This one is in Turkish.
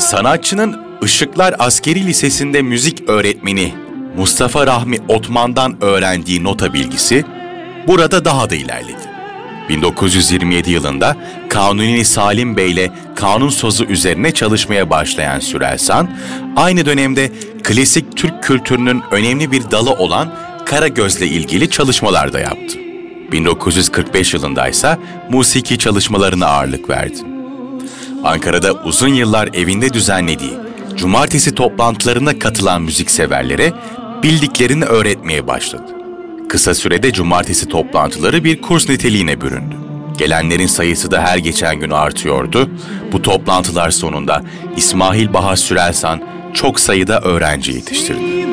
Sanatçının Işıklar Askeri Lisesi'nde müzik öğretmeni Mustafa Rahmi Otman'dan öğrendiği nota bilgisi burada daha da ilerledi. 1927 yılında Kanuni Salim Bey ile kanun sözü üzerine çalışmaya başlayan Sürelsan, aynı dönemde klasik Türk kültürünün önemli bir dalı olan Karagöz'le ilgili çalışmalar da yaptı. 1945 yılında ise musiki çalışmalarına ağırlık verdi. Ankara'da uzun yıllar evinde düzenlediği cumartesi toplantılarına katılan müzikseverlere bildiklerini öğretmeye başladı. Kısa sürede cumartesi toplantıları bir kurs niteliğine büründü. Gelenlerin sayısı da her geçen gün artıyordu. Bu toplantılar sonunda İsmail Baha Sürelsan çok sayıda öğrenci yetiştirdi.